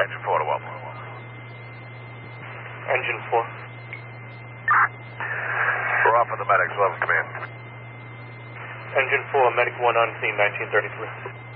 Engine 4 to 1. Engine 4. We're off for the medics. Love, command. Engine 4, medic 1 on scene, 1933.